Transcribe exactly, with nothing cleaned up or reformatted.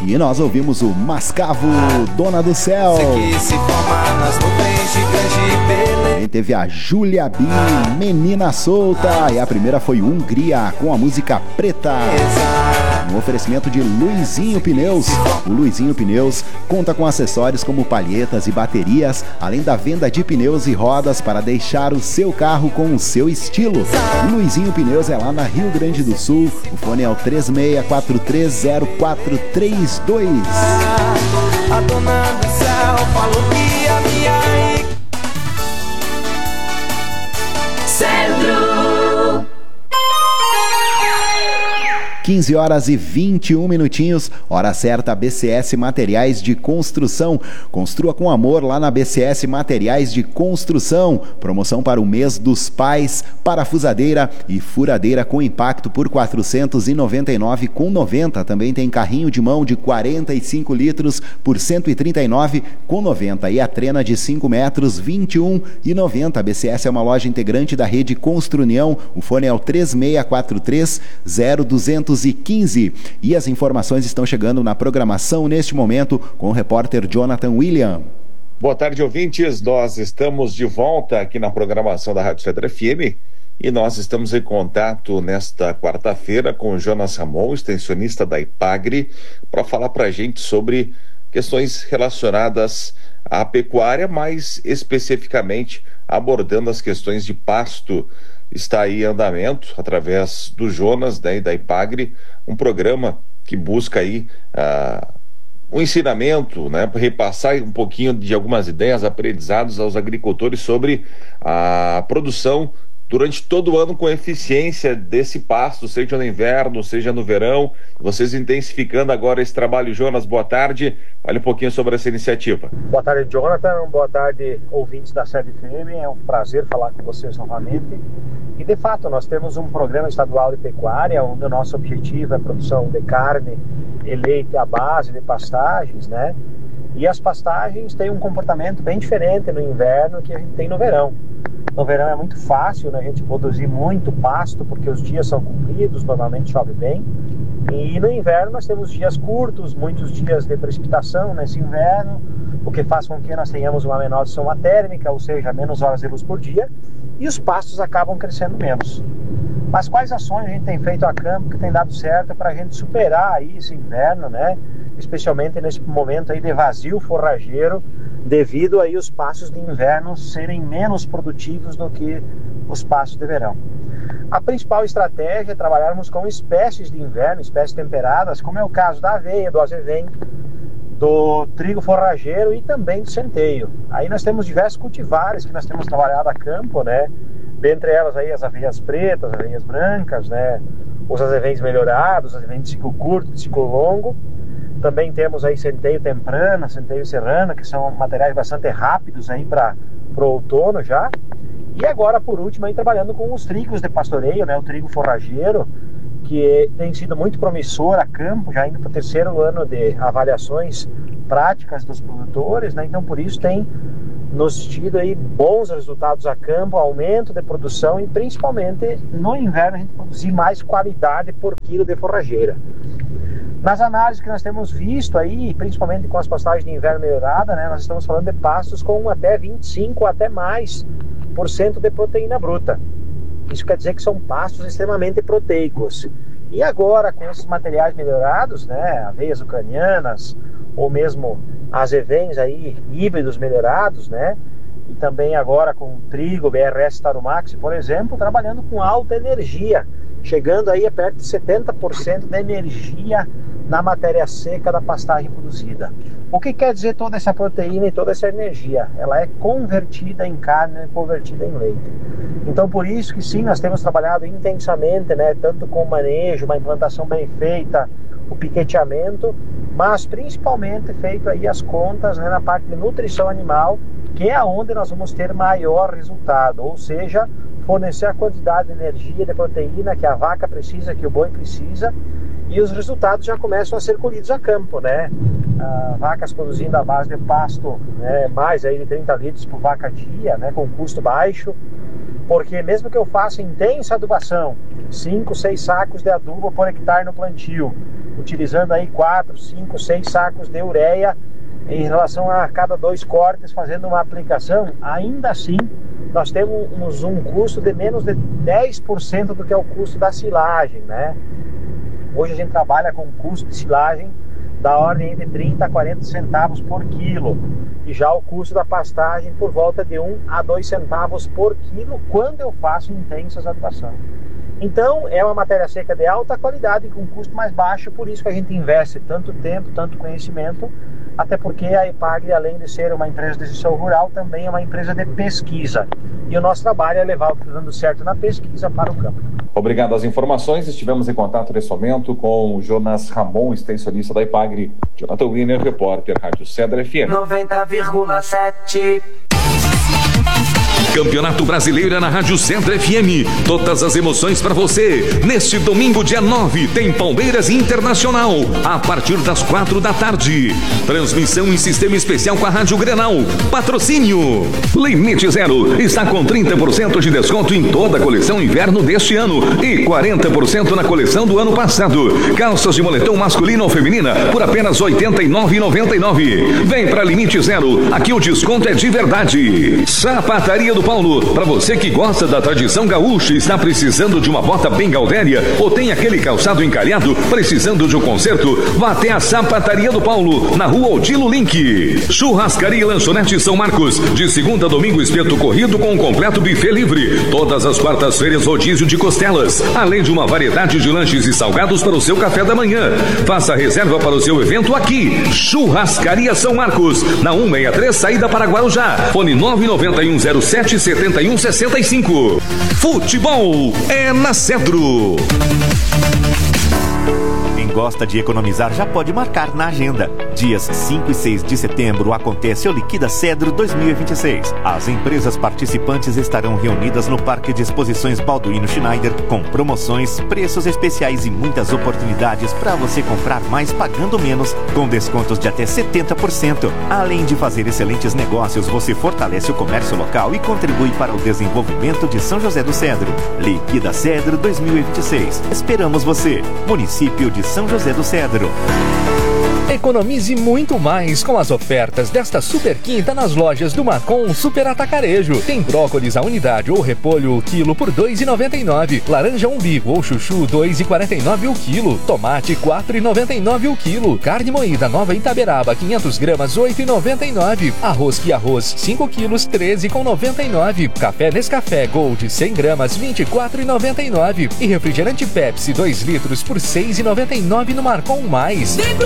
E nós ouvimos o Mascavo, Dona do Céu. Também teve a Júlia B, Menina Solta. E a primeira foi Hungria, com a música Preta. Um oferecimento de Luizinho Pneus. O Luizinho Pneus conta com acessórios como palhetas e baterias, além da venda de pneus e rodas para deixar o seu carro com o seu estilo. O Luizinho Pneus é lá na Rio Grande do Sul. O fone é o três seis quatro três zero quatro três dois. A dona do céu falou que a minha Centro. quinze horas e vinte e um minutinhos, hora certa, B C S Materiais de Construção. Construa com amor lá na B C S Materiais de Construção. Promoção para o mês dos pais, parafusadeira e furadeira com impacto por quatrocentos e noventa e nove reais com noventa centavos. Também tem carrinho de mão de quarenta e cinco litros por cento e trinta e nove reais com noventa centavos. E a trena de cinco metros, vinte e um reais e noventa centavos. A B C S é uma loja integrante da rede Construnião. O fone é o três seis quatro três zero dois um cinco. E as informações estão chegando na programação neste momento com o repórter Jonathan William. Boa tarde, ouvintes. Nós estamos de volta aqui na programação da Rádio Cedro F M e nós estamos em contato nesta quarta-feira com o Jonas Ramon, extensionista da Ipagre, para falar para a gente sobre questões relacionadas à pecuária, mais especificamente abordando as questões de pasto. Está aí em andamento, através do Jonas, né, e da Ipagre, um programa que busca aí uh, um ensinamento, né, repassar um pouquinho de algumas ideias, aprendizados aos agricultores sobre a produção durante todo o ano com eficiência desse pasto, seja no inverno, seja no verão. Vocês intensificando agora esse trabalho. Jonas, boa tarde. Fale um pouquinho sobre essa iniciativa. Boa tarde, Jonathan. Boa tarde, ouvintes da C E D F M. É um prazer falar com vocês novamente. E, de fato, nós temos um programa estadual de pecuária, onde o nosso objetivo é a produção de carne e leite à base de pastagens, né? E as pastagens têm um comportamento bem diferente no inverno que a gente tem no verão. No verão é muito fácil, né, a gente produzir muito pasto, porque os dias são compridos, normalmente chove bem. E no inverno nós temos dias curtos, muitos dias de precipitação nesse inverno, o que faz com que nós tenhamos uma menor soma térmica, ou seja, menos horas de luz por dia, e os pastos acabam crescendo menos. Mas quais ações a gente tem feito a campo que tem dado certo para a gente superar aí esse inverno, né? Especialmente nesse momento aí de vazio forrageiro, devido aí os pastos de inverno serem menos produtivos do que os pastos de verão. A principal estratégia é trabalharmos com espécies de inverno, espécies temperadas, como é o caso da aveia, do azevém, do trigo forrageiro e também do centeio. Aí nós temos diversos cultivares que nós temos trabalhado a campo, né? Dentre elas aí as aveias pretas, as aveias brancas, né? Os azevens melhorados, os azevens de ciclo curto, de ciclo longo. Também temos aí centeio temprana, centeio serrana, que são materiais bastante rápidos aí para o outono já. E agora, por último, aí trabalhando com os trigos de pastoreio, né? O trigo forrageiro, que tem sido muito promissor a campo, já indo para o terceiro ano de avaliações práticas dos produtores, né? Então, por isso tem nos tido aí bons resultados a campo, aumento de produção e principalmente no inverno a gente produzir mais qualidade por quilo de forrageira. Nas análises que nós temos visto aí, principalmente com as pastagens de inverno melhorada, né, nós estamos falando de pastos com até vinte e cinco, até mais, por cento de proteína bruta. Isso quer dizer que são pastos extremamente proteicos. E agora, com esses materiais melhorados, né, aveias ucranianas, ou mesmo azevens aí, híbridos melhorados, né, e também agora com trigo, B R S Tarumax, por exemplo, trabalhando com alta energia, chegando aí a perto de setenta por cento da energia na matéria seca da pastagem produzida. O que quer dizer toda essa proteína e toda essa energia? Ela é convertida em carne e convertida em leite. Então, por isso que sim, nós temos trabalhado intensamente, né, tanto com o manejo, uma implantação bem feita, o piqueteamento, mas principalmente feito aí as contas, né, na parte de nutrição animal, que é onde nós vamos ter maior resultado, ou seja, fornecer a quantidade de energia, de proteína que a vaca precisa, que o boi precisa, e os resultados já começam a ser colhidos a campo, né? Ah, vacas produzindo a base de pasto, né, mais aí de trinta litros por vaca dia, né, com custo baixo, porque mesmo que eu faça intensa adubação, cinco, seis sacos de adubo por hectare no plantio, utilizando aí quatro, cinco, seis sacos de ureia em relação a cada dois cortes, fazendo uma aplicação, ainda assim nós temos um custo de menos de dez por cento do que é o custo da silagem, né? Hoje a gente trabalha com custo de silagem da ordem de trinta a quarenta centavos por quilo, e já o custo da pastagem por volta de um a dois centavos por quilo quando eu faço intensas adubações. Então é uma matéria seca de alta qualidade com custo mais baixo, por isso que a gente investe tanto tempo, tanto conhecimento, até porque a EPAGRE, além de ser uma empresa de extensão rural, também é uma empresa de pesquisa, e o nosso trabalho é levar o que está dando certo na pesquisa para o campo. Obrigado às informações. Estivemos em contato nesse momento com o Jonas Ramon, extensionista da EPAGRE. Jonathan Wiener, repórter, Rádio Cedro F M. noventa vírgula sete. Campeonato Brasileiro é na Rádio Cedro F M. Todas as emoções para você. Neste domingo, dia nove, tem Palmeiras Internacional, a partir das quatro da tarde. Transmissão em sistema especial com a Rádio Grenal. Patrocínio Limite Zero está com trinta por cento de desconto em toda a coleção inverno deste ano e quarenta por cento na coleção do ano passado. Calças de moletom masculino ou feminina por apenas oitenta e nove reais e noventa e nove centavos. Vem para Limite Zero, aqui o desconto é de verdade. Sapataria do Paulo, para você que gosta da tradição gaúcha e está precisando de uma bota bem gaudéria ou tem aquele calçado encalhado precisando de um conserto, vá até a Sapataria do Paulo, na rua Odilo Link. Churrascaria e Lanchonete São Marcos, de segunda a domingo espeto corrido com um completo buffet livre. Todas as quartas-feiras rodízio de costelas, além de uma variedade de lanches e salgados para o seu café da manhã. Faça reserva para o seu evento aqui. Churrascaria São Marcos, na cento e sessenta e três, saída para Guarujá. Fone nove nove um zero sete setenta e um sessenta e cinco. Futebol é na Cedro. Quem gosta de economizar já pode marcar na agenda. Dias cinco e seis de setembro acontece o Liquida Cedro dois mil e vinte e seis. As empresas participantes estarão reunidas no Parque de Exposições Balduino Schneider com promoções, preços especiais e muitas oportunidades para você comprar mais pagando menos, com descontos de até setenta por cento. Além de fazer excelentes negócios, você fortalece o comércio local e contribui para o desenvolvimento de São José do Cedro. Liquida Cedro dois mil e vinte e seis. Esperamos você. Município de São José do Cedro. Economize muito mais com as ofertas desta super quinta nas lojas do Marcon Super Atacarejo. Tem brócolis a unidade ou repolho o quilo por dois reais e noventa e nove centavos. Laranja umbigo ou chuchu dois reais e quarenta e nove centavos o quilo. Tomate quatro reais e noventa e nove centavos o quilo. Carne moída Nova Itaberaba quinhentas gramas oito reais e noventa e nove centavos. Arroz que arroz cinco quilos treze reais e noventa e nove centavos. Café Nescafé Gold cem gramas vinte e quatro reais e noventa e nove centavos. E refrigerante Pepsi dois litros por seis reais e noventa e nove centavos no Marcon Mais.